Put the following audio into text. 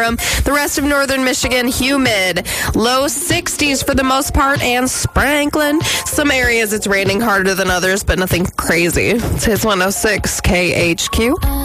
The rest of northern Michigan, humid. Low 60s for the most part and sprinkling. Some areas it's raining harder than others, but nothing crazy. It's Hits 106 KHQ.